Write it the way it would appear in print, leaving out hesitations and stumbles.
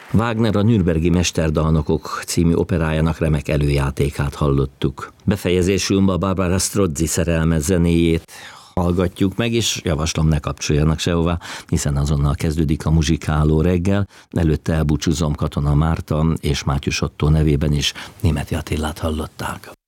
Wagner a Nürnbergi Mesterdalnokok című operájának remek előjátékát hallottuk. Befejezésül a Barbara Strozzi szerelme zenéjét hallgatjuk meg, és javaslom, ne kapcsoljanak sehová, hiszen azonnal kezdődik a muzsikáló reggel. Előtte elbúcsúzom Katona Márta és Mátyus Ottó nevében is. Németi Attilát hallották.